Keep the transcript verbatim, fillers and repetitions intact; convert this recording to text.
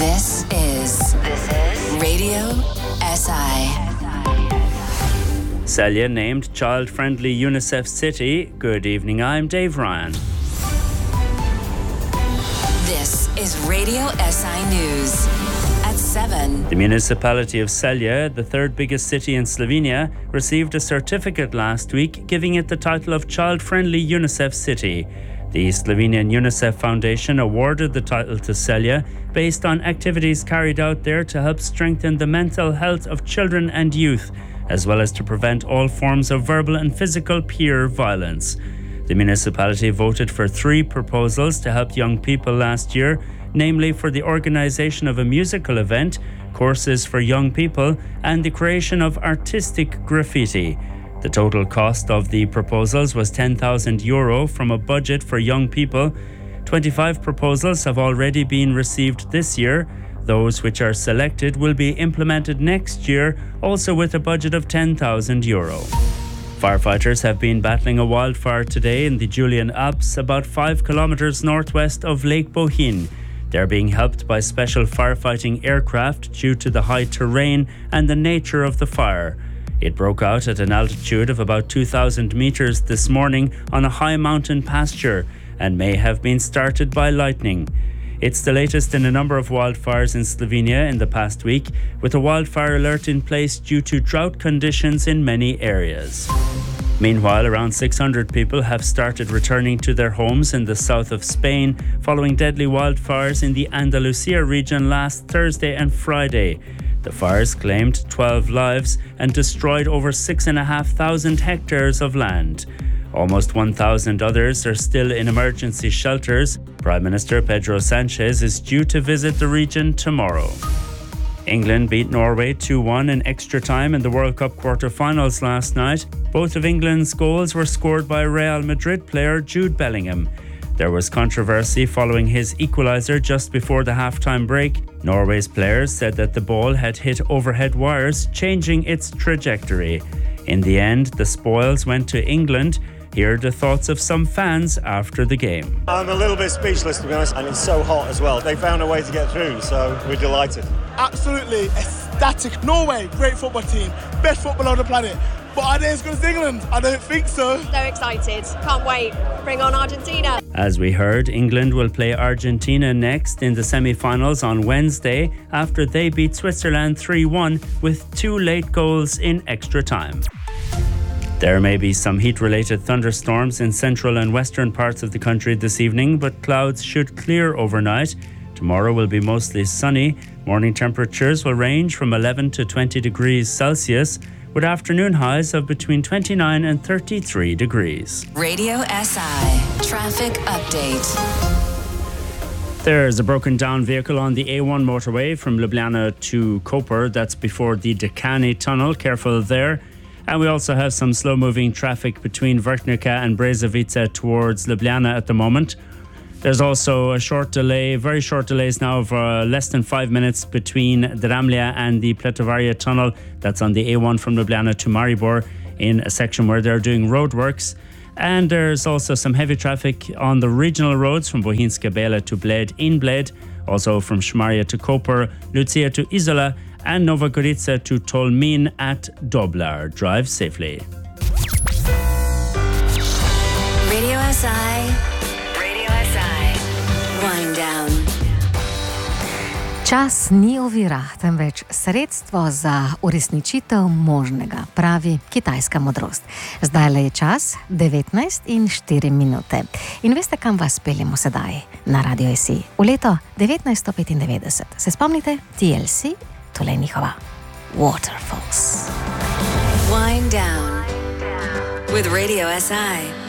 This is This is Radio S I. Celje named child-friendly UNICEF city. Good evening, I'm Dave Ryan. This is Radio S I News at seven. The municipality of Celje, the third biggest city in Slovenia, received a certificate last week giving it the title of child-friendly UNICEF city. The Slovenian UNICEF Foundation awarded the title to Celje based on activities carried out there to help strengthen the mental health of children and youth, as well as to prevent all forms of verbal and physical peer violence. The municipality voted for three proposals to help young people last year, namely for the organisation of a musical event, courses for young people, and the creation of artistic graffiti. The total cost of the proposals was ten thousand euro from a budget for young people. twenty-five proposals have already been received this year. Those which are selected will be implemented next year, also with a budget of ten thousand euro. Firefighters have been battling a wildfire today in the Julian Alps, about five kilometres northwest of Lake Bohinj. They're being helped by special firefighting aircraft due to the high terrain and the nature of the fire. It broke out at an altitude of about two thousand metres this morning on a high mountain pasture and may have been started by lightning. It's the latest in a number of wildfires in Slovenia in the past week, with a wildfire alert in place due to drought conditions in many areas. Meanwhile, around six hundred people have started returning to their homes in the south of Spain following deadly wildfires in the Andalusia region last Thursday and Friday. The fires claimed twelve lives and destroyed over six thousand five hundred hectares of land. Almost one thousand others are still in emergency shelters. Prime Minister Pedro Sanchez is due to visit the region tomorrow. England beat Norway two one in extra time in the World Cup quarter-finals last night. Both of England's goals were scored by Real Madrid player Jude Bellingham. There was controversy following his equaliser just before the half-time break. Norway's players said that the ball had hit overhead wires, changing its trajectory. In the end, the spoils went to England. Here are the thoughts of some fans after the game. I'm a little bit speechless, to be honest, and it's so hot as well. They found a way to get through, so we're delighted. Absolutely ecstatic. Norway, great football team, best football on the planet. But are they as good as England? I don't think so. So excited. Can't wait. Bring on Argentina. As we heard, England will play Argentina next in the semi-finals on Wednesday after they beat Switzerland three one with two late goals in extra time. There may be some heat-related thunderstorms in central and western parts of the country this evening, but clouds should clear overnight. Tomorrow will be mostly sunny. Morning temperatures will range from eleven to twenty degrees Celsius, with afternoon highs of between twenty-nine and thirty-three degrees. Radio S I Traffic Update. There's a broken down vehicle on the A one motorway from Ljubljana to Koper. That's before the Dekani tunnel. Careful there. And we also have some slow-moving traffic between Vrhnika and Brezovica towards Ljubljana at the moment. There's also a short delay, very short delays now of uh, less than five minutes between Dramlja and the Pletovarje tunnel. That's on the A one from Ljubljana to Maribor in a section where they're doing roadworks. And there's also some heavy traffic on the regional roads from Bohinjska Bela to Bled in Bled, also from Šmarje to Koper, Lucia to Izola, and Nova Gorica to Tolmin at Doblar. Drive safely. Radio S I. Radio S I. Wind down. Čas ni ovira, temveč sredstvo za uresničitev možnega, pravi kitajska modrost. Zdaj je čas devetnajst in štiri minute. In veste, kam vas peljemo sedaj na Radio S I? V leto devetnajststo petindevetdeset. Se spomnite? T L C? Tole je njihova Waterfalls. Wind down with Radio S I.